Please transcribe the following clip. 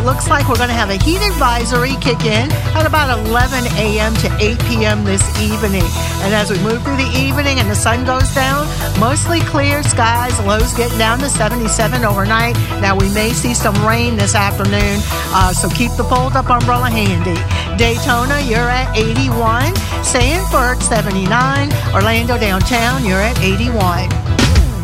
looks like we're going to have a heat advisory kick in at about 11 a.m. to 8 p.m. this evening. And as we move through the evening and the sun goes down, mostly clear skies, lows getting down to 77 overnight. Now, we may see some rain this afternoon, so keep the fold-up umbrella handy. Daytona, you're at 81. Sanford, 79. Orlando downtown, you're at 81.